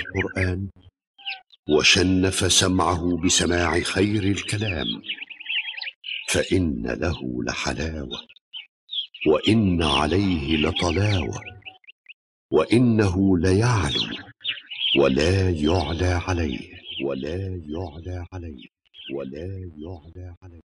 القرآن، وشنف سمعه بسماع خير الكلام، فإن له لحلاوة، وإن عليه لطلاوة، وإنه ليعلو ولا يعلى عليه، ولا يعلى عليه، ولا يعلى عليه.